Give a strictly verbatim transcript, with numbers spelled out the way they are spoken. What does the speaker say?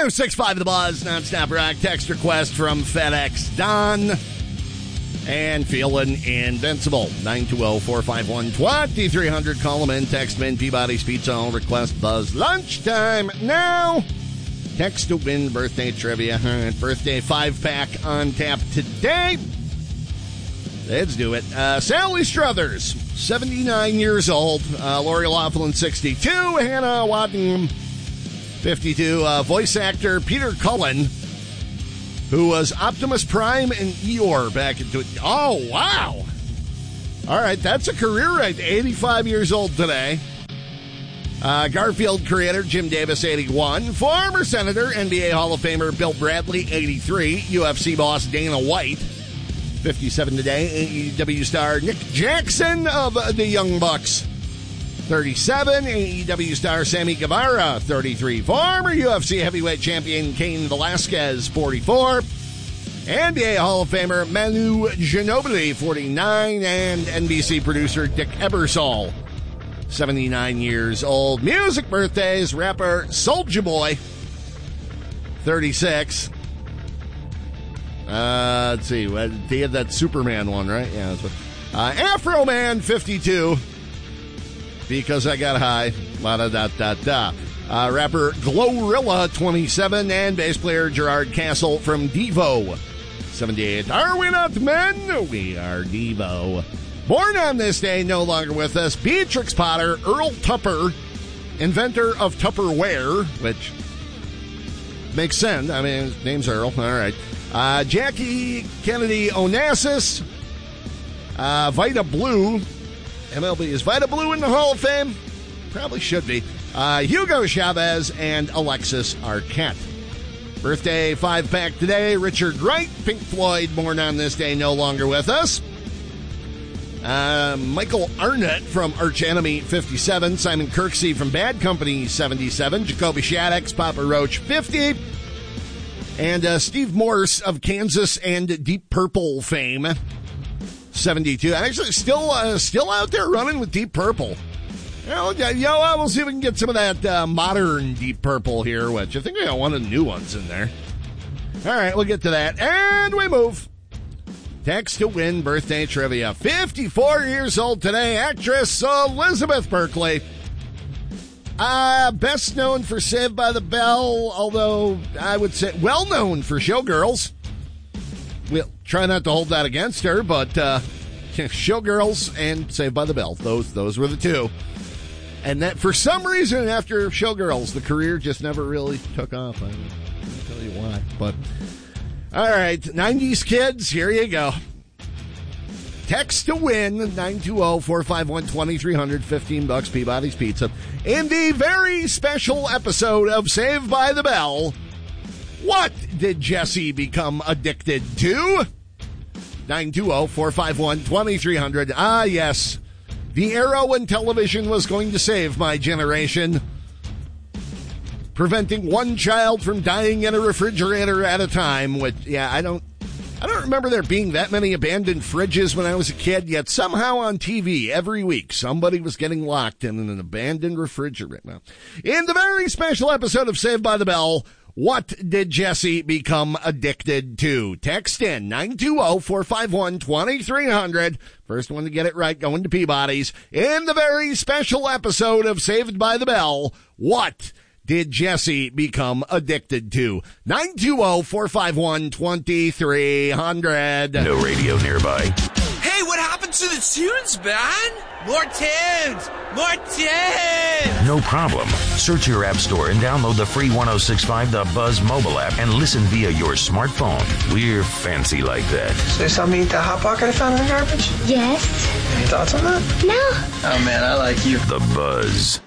oh six five The Buzz, nonstop rock text request from FedEx Don. And feeling invincible. nine two zero, four five one, two three zero zero. Call them in, text them in. Peabody's Pizza Hall, request Buzz. Lunchtime now. Text to win birthday trivia. All right, birthday five-pack on tap today. Let's do it. Uh, Sally Struthers, seventy-nine years old. Uh, Lori Loughlin, sixty-two. Hannah Waddingham, fifty-two. Uh, voice actor Peter Cullen, who was Optimus Prime and Eeyore back in... Oh, wow. All right, that's a career right. eighty-five years old today. Uh, Garfield creator Jim Davis, eighty-one. Former Senator, N B A Hall of Famer Bill Bradley, eighty-three. U F C boss Dana White, fifty-seven today. A E W star Nick Jackson of the Young Bucks, thirty-seven. A E W star Sammy Guevara, thirty-three. Former U F C heavyweight champion Cain Velasquez, forty-four. N B A Hall of Famer Manu Ginobili, forty-nine. And N B C producer Dick Ebersol, seventy-nine years old. Music birthdays, rapper Soulja Boy, thirty-six. Uh, let's see. He had that Superman one, right? Yeah, that's what. Uh, Afro Man, fifty-two. Because I got high. La da da da da. Uh, rapper Glorilla, twenty-seven. And bass player Gerard Castle from Devo, seventy-eight. Are we not men? We are Devo. Born on this day, no longer with us, Beatrix Potter, Earl Tupper, inventor of Tupperware, which makes sense. I mean, his name's Earl. All right. Uh, Jackie Kennedy Onassis, uh, Vita Blue. M L B, is Vita Blue in the Hall of Fame? Probably should be. Uh, Hugo Chavez and Alexis Arquette. Birthday five-pack today, Richard Wright, Pink Floyd, born on this day, no longer with us. Uh, Michael Arnett from Arch Enemy, fifty-seven. Simon Kirksey from Bad Company, seventy-seven. Jacoby Shaddix, Papa Roach, fifty. And uh, Steve Morse of Kansas and Deep Purple fame, seventy-two. Actually, still uh, still out there running with Deep Purple. You know, you know, we'll see if we can get some of that uh, modern Deep Purple here, which I think we got one of the new ones in there. All right, we'll get to that. And we move. Text to win birthday trivia. fifty-four years old today, actress Elizabeth Berkley. Uh, best known for Saved by the Bell, although I would say well known for Showgirls. We'll try not to hold that against her, but uh, Showgirls and Saved by the Bell, those those were the two. And that for some reason, after Showgirls, the career just never really took off. I can't tell you why, but... All right, nineties kids, here you go. Text to win, nine two zero, four five one, two three zero zero, fifteen bucks, Peabody's Pizza. In the very special episode of Saved by the Bell, what did Jesse become addicted to? nine two zero, four five one, two three zero zero. Ah, yes, the era when television was going to save my generation, preventing one child from dying in a refrigerator at a time, which, yeah, I don't, I don't remember there being that many abandoned fridges when I was a kid, yet somehow on T V every week somebody was getting locked in an abandoned refrigerator. Now, in the very special episode of Saved by the Bell, what did Jesse become addicted to? Text in nine two zero, four five one, two three zero zero. First one to get it right going to Peabody's. In the very special episode of Saved by the Bell, what did Jesse become addicted to? nine two zero, four five one, two three zero zero. No radio nearby. Hey, what happened to the tunes, man? More tunes! More tunes! No problem. Search your app store and download the free one oh six point five The Buzz mobile app and listen via your smartphone. We're fancy like that. So you saw me eat that Hot Pocket I found in the garbage? Yes. Any thoughts on that? No. Oh, man, I like you. The Buzz.